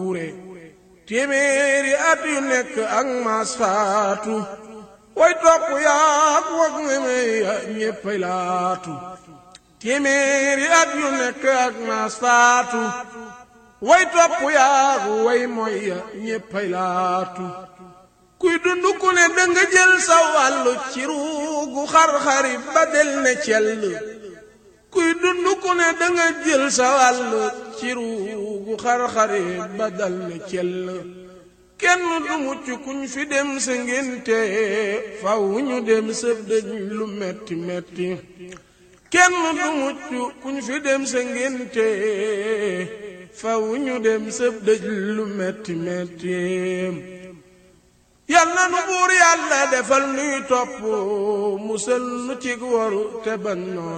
wuure téeméeri at yu nekk ak maas faatu way topp yaak wag meme ya ñéppay laatu téeméeri at yu nekk ak maas faatu way topp yaak way moy ya ñéppay laatu kuy dund ku ne danga jël sa wàllu ci ruugu xar-xari ba del ne cell kuy dund ku ne danga jël sa wàllu ci ruugu xar-xari ba dal ne cell kenn du mucc kuñ fi dem sa ngénte faw ñu dem sa dëj lu metti metti kenn du mucc kuñ fi dem sa ngénte faw ñu dem sa dëj lu metti metti yàlla nu buur yàlla defal nuy topp musal nu cig waru te ban